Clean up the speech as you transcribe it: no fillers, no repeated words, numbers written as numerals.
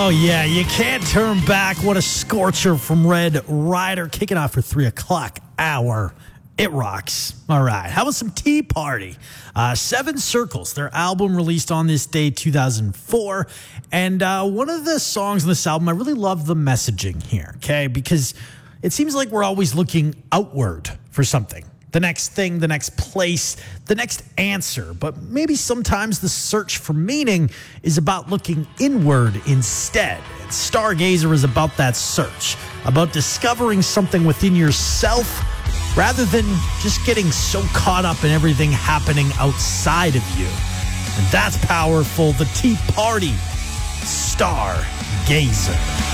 Oh, yeah, you can't turn back. What a scorcher from Red Rider. Kicking off for 3 o'clock hour. It rocks. All right. How about some Tea Party? Seven Circles, their album released on this day, 2004. And one of the songs on this album, I really love the messaging here, okay? Because it seems like we're always looking outward for something. The next thing, the next place, the next answer. But maybe sometimes the search for meaning is about looking inward instead. And Stargazer is about that search, about discovering something within yourself rather than just getting so caught up in everything happening outside of you. And that's powerful. The Tea Party, Stargazer.